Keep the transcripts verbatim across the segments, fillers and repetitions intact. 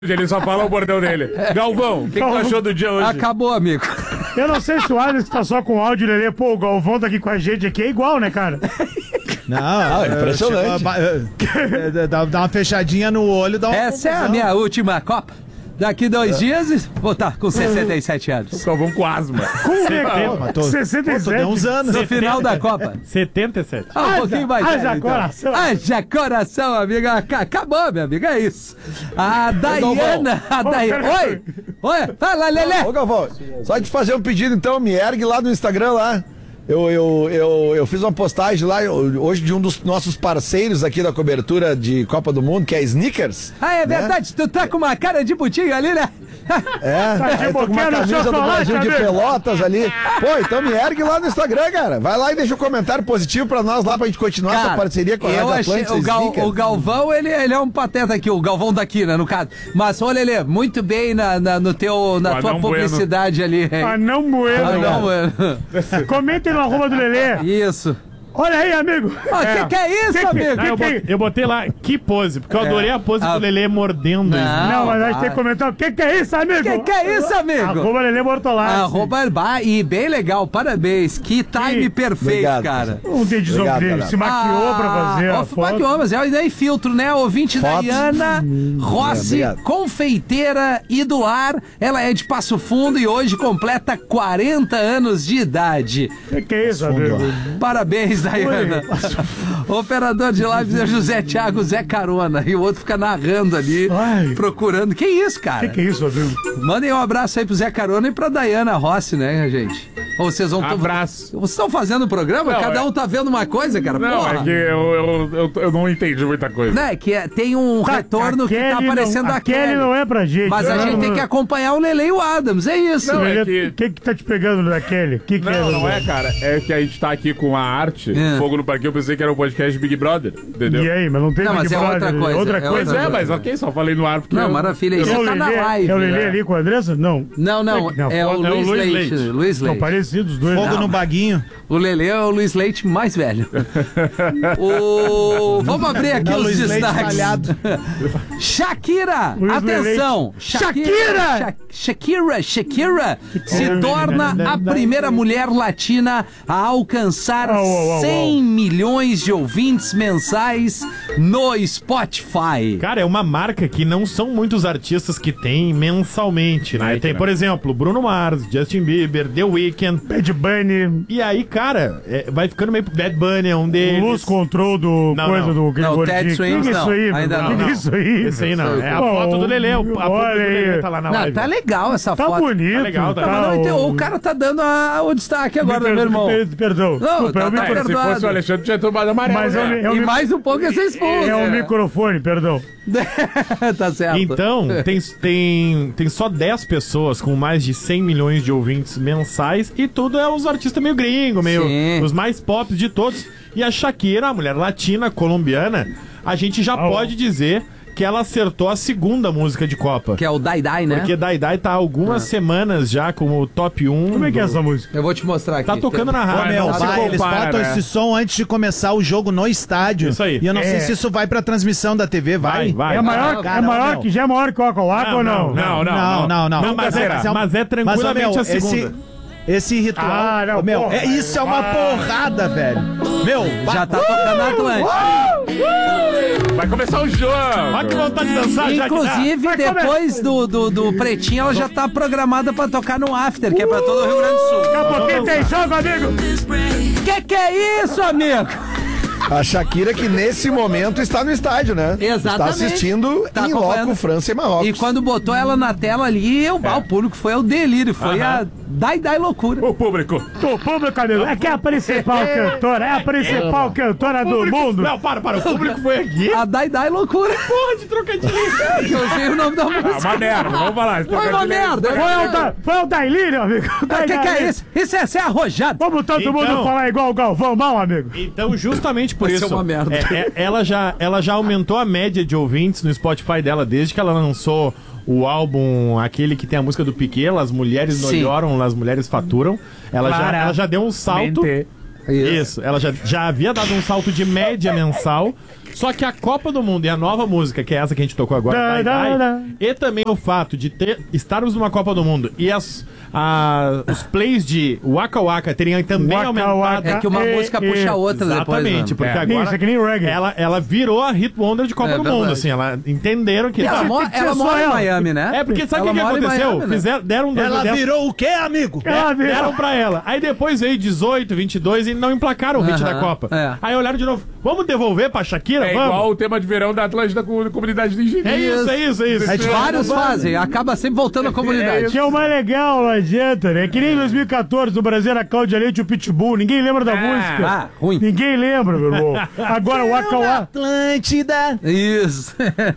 Ele só fala o bordão dele. Galvão, o que, que tu achou do dia hoje? Acabou, amigo. Eu não sei se o Alex tá só com áudio, Lelê. Pô, o Galvão tá aqui com a gente aqui. É igual, né, cara? Não, ah, impressionante. Chegou, dá, dá uma fechadinha no olho, dá uma Essa confusão. É a minha última Copa. Daqui dois é. dias, vou estar com sessenta e sete anos. O Galvão com asma. Com setenta, tô, sessenta e sete. Pô, deu uns anos. No final da Copa. setenta e sete. Ah, um pouquinho mais. Haja então. coração. Haja coração, amiga. Acabou, meu amigo, é isso. A Daiana. A Daiana. Oi! Oi! Fala, Lelê! Ô, Galvão, só te fazer um pedido então, me ergue lá no Instagram lá. Eu, eu, eu, eu fiz uma postagem lá hoje de um dos nossos parceiros aqui da cobertura de Copa do Mundo, que é Snickers. Ah, é verdade, né? Tu tá com uma cara de putinho ali, né? É, tá de tô com uma camisa do Brasil de Pelotas ali. Pô, então me ergue lá no Instagram, cara. Vai lá e deixa um comentário positivo pra nós lá pra gente continuar cara, essa parceria com a Rádio Atlântica. O, Gal, o Galvão, ele, ele é um pateta aqui, o Galvão daqui, né, no caso. Mas, olha, Lelê, muito bem na, na, no teu, na tua publicidade bueno. ali. Anão Bueno. Anão Bueno. Comentem no arroba do Lelê. Isso. Olha aí, amigo. O oh, é. que, que é isso, que, amigo? Não, eu, botei, eu botei lá, que pose, porque eu adorei é. a pose ah. do Lelê mordendo. Não, não mas a gente tem que comentar. O que, que é isso, amigo? O que, que é isso, amigo? Arroba Lelê Bortolassi. Arroba bah, e bem legal, parabéns. Que time que... perfeito, Obrigado, cara. Um dedo de se maquiou ah, pra fazer a foto. Maquiou, mas é daí filtro, né? Ouvinte Fotos. Daiana Rossi, é, confeiteira e do lar. Ela é de Passo Fundo e hoje completa quarenta anos de idade. O que, que é isso, amigo? Parabéns, Daiana. O operador de lives é José Thiago Zé Carona. E o outro fica narrando ali, Ai. procurando. Que isso, cara? Que que é isso, amigo? Mandem um abraço aí pro Zé Carona e pra Daiana Rossi, né, gente? Ou vocês vão... Abraço. Vocês estão fazendo o programa? Não, Cada um é... tá vendo uma coisa, cara? Não, Porra. é que eu, eu, eu, eu não entendi muita coisa. Não, é que é, tem um tá, retorno que tá aparecendo não, a Kelly. Kelly não é pra gente. Mas a não, gente não, tem não. que acompanhar o Lelê e o Adams, é isso. Não, o é que... que que tá te pegando da Kelly? Que que não, é, não é, cara. É que a gente tá aqui com a arte, é. Fogo no Parquinho, eu pensei que era o podcast Big Brother, entendeu? E aí, mas não tem não, Big mas Brother. É outra coisa. Outra é coisa. Pois é, mas ok, só falei no ar porque... Não, eu... maravilha, isso eu... tá na live. É o Lelê ali com a Andressa? Não. Não, não, é, é o Luiz Leite. Leite. Luiz Leite. São parecidos os dois. Fogo não. no baguinho. O Lelê é o Luiz Leite mais velho. o... Vamos abrir aqui não, os Luiz destaques. Shakira, Luiz atenção. Shakira! Shakira, Shakira, Shakira se torna a primeira mulher latina a alcançar oh, oh, oh, cem milhões de ouvintes mensais no Spotify. Cara, é uma marca que não são muitos artistas que tem mensalmente, né? Ai, tem, por exemplo, Bruno Mars, Justin Bieber, The Weeknd, Bad Bunny. E aí, cara, é, vai ficando meio... Bad Bunny é um deles. Luz Control do não, coisa não. do Não, Ted Swings que não. Isso aí, Ainda não. não. Que isso aí? Esse aí não. É a foto do Lelê. A foto do Lelê tá lá na não, live. Tá legal essa tá foto. Bonito, tá legal. Tá tá legal. Não, então, o cara tá dando a, o destaque agora, per, meu irmão. Per, perdão. Não, Desculpa, tá, é tá micro... Se fosse o Alexandre, tinha tomado amarelo. Mas é, é, é e mic... mais um pouco ia ser expulso. É o um microfone, perdão. Tá certo. Então, tem, tem, tem só dez pessoas com mais de cem milhões de ouvintes mensais e tudo é os artistas meio gringo, meio Sim. os mais pop de todos. E a Shakira, a mulher latina, colombiana, a gente já oh. pode dizer que ela acertou a segunda música de Copa. Que é o Dai Dai, né? Porque Dai Dai tá há algumas ah. semanas já como o top um. Como é que é essa música? Eu vou te mostrar aqui. Tá tocando Tem... na rádio. Ah, meu, não vai, eles botam né? esse som antes de começar o jogo no estádio. Isso aí. E eu não é. sei se isso vai pra transmissão da T V, vai? Vai, vai. É maior, ah, cara, é maior não, que já é maior que o Aqua ou não? Não, não, não. Não, não, não. Mas, é, mas é tranquilamente mas, meu, a segunda. Esse... Esse ritual, ah, não, meu, porra, é, isso é uma ah. porrada, velho. Meu, já tá tocando na Atlântica. Vai começar o jogo. Vai que vontade de dançar já. Inclusive, depois do, do, do Pretinho, ela já tá programada pra tocar no After, que é pra todo o Rio Grande do Sul. Daqui a pouquinho tem jogo, amigo. Que que é isso, amigo? A Shakira que nesse momento está no estádio, né? Exatamente. Está assistindo tá em loco França e Marrocos. E quando botou ela na tela ali, eu, é. o público foi ao delírio, foi uh-huh. a Dai Dai loucura. O público. O público, amigo, é que é a principal cantora, é a principal é. cantora do público, mundo. Não, para, para, o público foi aqui. A Dai Dai loucura. Porra de trocadilho. Eu sei o nome da música. Ah, uma merda, vamos falar. Foi uma merda. Foi o, da, foi o Dailírio, amigo. O que, que é isso? Isso é ser arrojado. Vamos todo então, mundo falar igual o Galvão, mal, amigo. Então, justamente por isso. É uma merda. É, é, ela, já, ela já aumentou a média de ouvintes no Spotify dela desde que ela lançou o álbum, aquele que tem a música do Piquet, As Mulheres Não Lloram, As Mulheres Faturam. Ela já, ela já deu um salto. Isso. Isso. Ela já, já havia dado um salto de média mensal. Só que a Copa do Mundo e a nova música, que é essa que a gente tocou agora, da, Dai, Dai, e também o fato de ter, estarmos numa Copa do Mundo e as, a, os plays de Waka Waka terem também Waka aumentado. Waka. É que uma E, música e, puxa a outra depois. Exatamente, Né? porque É. agora Isso, é que nem reggae. ela, ela virou a hit wonder de Copa É do verdade. Mundo, assim, ela entenderam que... Ela, tá, mo- tem que ser ela só mora em ela. Miami, né? é porque sabe o Ela que, que mora em aconteceu? Miami, né? Fizeram, deram um Ela deram- virou o quê, amigo? Ela virou. Deram pra ela. Aí depois veio dezoito, vinte e dois e não emplacaram o hit Aham, da Copa. é. Aí olharam de novo. Vamos devolver pra Shakira? É Vamos. igual o tema de verão da Atlântida com a comunidade de engenheiros. É isso, é isso, é isso. É de Vários fazem, acaba sempre voltando à comunidade. Que é o mais legal, não adianta, né? Que nem em dois mil e catorze, no Brasil era Cláudia Leite e o Pitbull. Ninguém lembra da música. ah, ruim. Ninguém lembra, meu irmão. Agora o Waka Waka. Atlântida. Isso.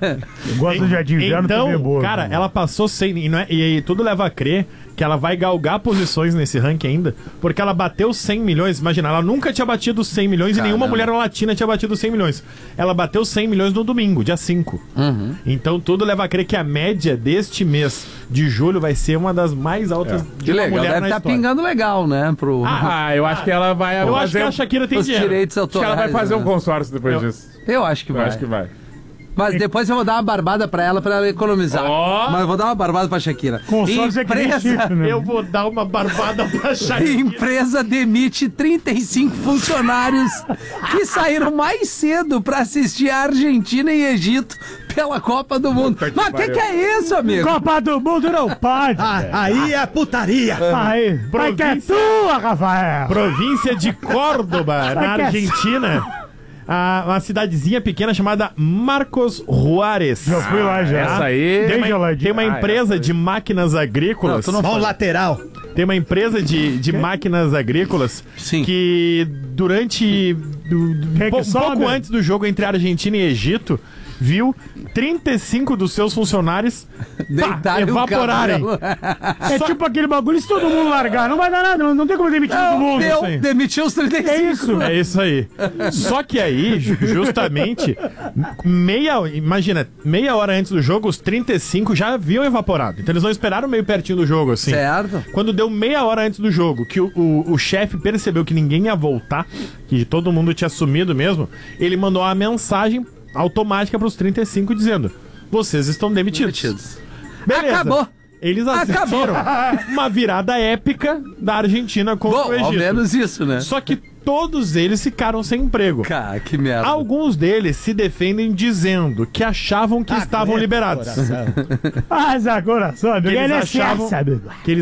Eu gosto do Jardim Inverno, Então, também é boa. cara, ela passou sem. E, não é- e, e tudo leva a crer que ela vai galgar posições nesse ranking ainda, porque ela bateu cem milhões. Imagina, ela nunca tinha batido cem milhões Caramba. e nenhuma mulher latina tinha batido cem milhões. Ela bateu cem milhões no domingo, dia cinco. Uhum. Então, tudo leva a crer que a média deste mês de julho vai ser uma das mais altas de Que uma legal, mulher deve na estar história. pingando legal, né? Pro Ah, eu acho que ela vai Eu acho fazer... que a Shakira tem os dinheiro. direitos acho que ela autorais. vai fazer né? um consórcio depois Eu- disso. Eu acho que Eu vai. acho que vai. Mas depois eu vou dar uma barbada pra ela, pra ela economizar. Ó. Mas eu vou dar uma barbada pra Shakira. Consórcio é que nem chifre, né? Eu vou dar uma barbada pra Shakira. Empresa demite trinta e cinco funcionários que saíram mais cedo pra assistir a Argentina e Egito pela Copa do Mundo. Puta que Mas o que, pariu. que é isso, amigo? Copa do Mundo não pode. Ah, aí é putaria. Aí, vai que é Província- tua, Rafael. Província de Córdoba, na Vai que é- Argentina. A, uma cidadezinha pequena chamada Marcos Juárez. Já fui lá já. Essa aí... Tem Bem uma, geladinho. tem uma Ah, empresa essa aí. de máquinas agrícolas. Não, tu não Mão lateral. Tem uma empresa de, de máquinas agrícolas Sim. que durante. Do, do- Quem que po- um sobe? pouco antes do jogo entre Argentina e Egito, viu trinta e cinco dos seus funcionários pá, Deitarem o evaporarem. cabelo. É tipo aquele bagulho, se todo mundo largar, não vai dar nada, não, não tem como demitir todo mundo. Deu, isso aí. demitiu os trinta e cinco. É isso. É isso aí. Só que aí, ju- justamente, meia, imagina, meia hora antes do jogo, os trinta e cinco já haviam evaporado. Então eles não esperaram meio pertinho do jogo, assim. Certo. Quando deu meia hora antes do jogo, que o, o, o chefe percebeu que ninguém ia voltar, que todo mundo tinha sumido mesmo, ele mandou uma mensagem automática para os trinta e cinco dizendo: vocês estão demitidos. Demitidos. Beleza. Acabou. Eles assistiram uma virada épica da Argentina contra Bom, o Egito. ao menos isso, né? Só que todos eles ficaram sem emprego. Cara, que merda. Alguns deles se defendem dizendo que achavam que estavam Aguenta, liberados. coração. Haja coração, amigo. Que eles Ele é achavam certo, amigo. que eles